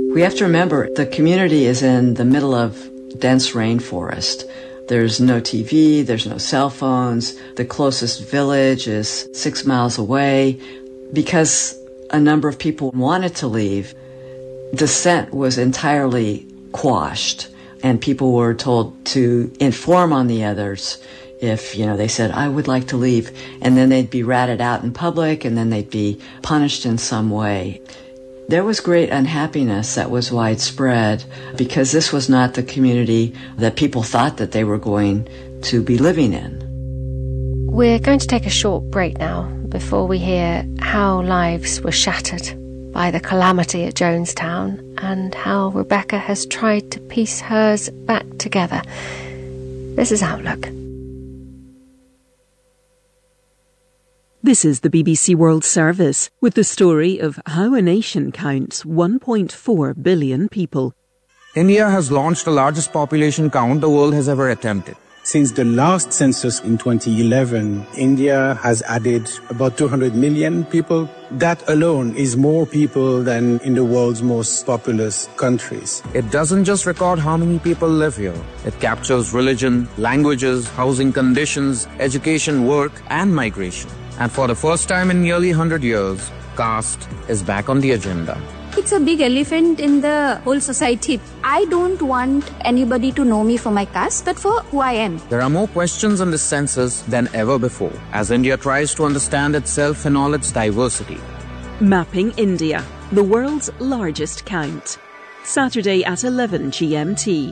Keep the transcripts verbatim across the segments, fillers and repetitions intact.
We have to remember the community is in the middle of dense rainforest. There's no T V, there's no cell phones. The closest village is six miles away. Because a number of people wanted to leave, dissent was entirely quashed, and people were told to inform on the others if, you know, they said, I would like to leave, and then they'd be ratted out in public, and then they'd be punished in some way. There was great unhappiness that was widespread because this was not the community that people thought that they were going to be living in. We're going to take a short break now before we hear how lives were shattered by the calamity at Jonestown and how Rebecca has tried to piece hers back together. This is Outlook. This is the B B C World Service with the story of how a nation counts one point four billion people. India has launched the largest population count the world has ever attempted. Since the last census in twenty eleven, India has added about two hundred million people. That alone is more people than in the world's most populous countries. It doesn't just record how many people live here. It captures religion, languages, housing conditions, education, work, and migration. And for the first time in nearly one hundred years, caste is back on the agenda. It's a big elephant in the whole society. I don't want anybody to know me for my caste, but for who I am. There are more questions on this census than ever before, as India tries to understand itself in all its diversity. Mapping India, the world's largest count. Saturday at eleven G M T.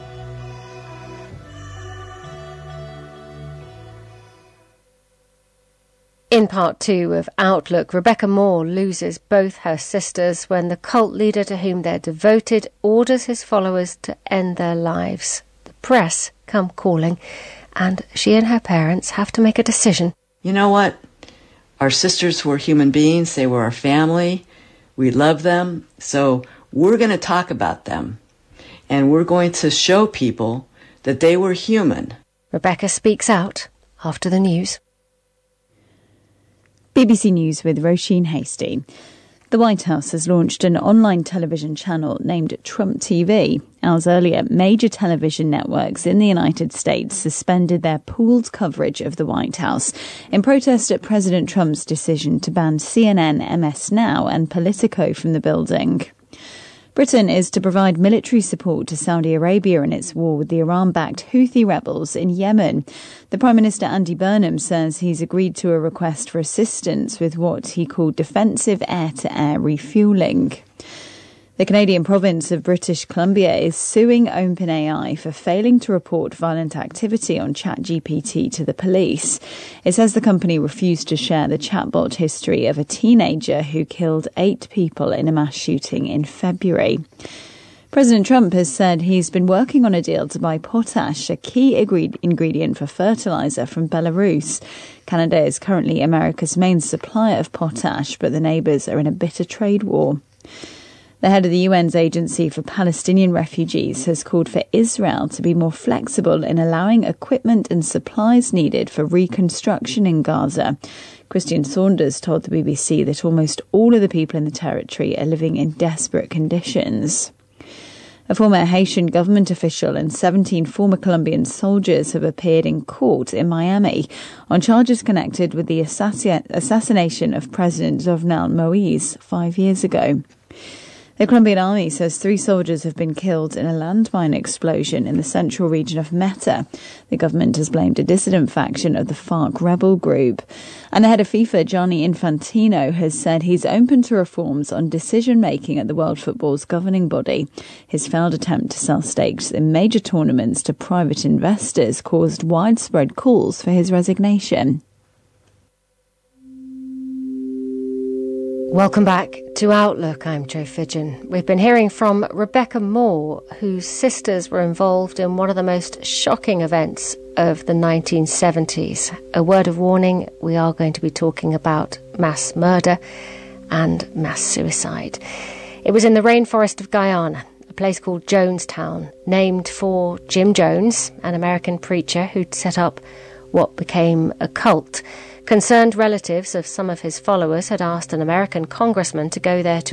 In part two of Outlook, Rebecca Moore loses both her sisters when the cult leader to whom they're devoted orders his followers to end their lives. The press come calling, and she and her parents have to make a decision. You know what? Our sisters were human beings. They were our family. We love them. So we're going to talk about them. And we're going to show people that they were human. Rebecca speaks out after the news. B B C News with Roisin Hasty. The White House has launched an online television channel named Trump T V. Hours earlier, major television networks in the United States suspended their pooled coverage of the White House in protest at President Trump's decision to ban C N N, M S Now and Politico from the building. Britain is to provide military support to Saudi Arabia in its war with the Iran-backed Houthi rebels in Yemen. The Prime Minister Andy Burnham says he's agreed to a request for assistance with what he called defensive air-to-air refuelling. The Canadian province of British Columbia is suing OpenAI for failing to report violent activity on ChatGPT to the police. It says the company refused to share the chatbot history of a teenager who killed eight people in a mass shooting in February. President Trump has said he's been working on a deal to buy potash, a key ingredient for fertilizer, from Belarus. Canada is currently America's main supplier of potash, but the neighbours are in a bitter trade war. The head of the U N's Agency for Palestinian Refugees has called for Israel to be more flexible in allowing equipment and supplies needed for reconstruction in Gaza. Christian Saunders told the B B C that almost all of the people in the territory are living in desperate conditions. A former Haitian government official and seventeen former Colombian soldiers have appeared in court in Miami on charges connected with the assassi- assassination of President Jovenel Moïse five years ago. The Colombian army says three soldiers have been killed in a landmine explosion in the central region of Meta. The government has blamed a dissident faction of the FARC rebel group. And the head of FIFA, Gianni Infantino, has said he's open to reforms on decision-making at the World Football's governing body. His failed attempt to sell stakes in major tournaments to private investors caused widespread calls for his resignation. Welcome back to Outlook. I'm Jo Fidgen. We've been hearing from Rebecca Moore, whose sisters were involved in one of the most shocking events of the nineteen seventies. A word of warning, we are going to be talking about mass murder and mass suicide. It was in the rainforest of Guyana, a place called Jonestown, named for Jim Jones, an American preacher who'd set up what became a cult. Concerned relatives of some of his followers had asked an American congressman to go there to